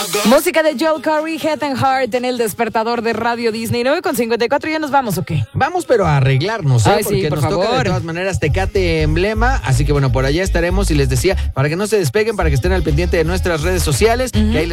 Música de Joel Corey, Head and Heart en el despertador de Radio Disney. 9:54, ¿ya nos vamos o qué? Vamos, pero a arreglarnos, Ay, porque sí, por nos toca favor. de todas maneras Tecate Emblema. Así que bueno, por allá estaremos y les decía, para que no se despeguen, para que estén al pendiente de nuestras redes sociales, que ahí les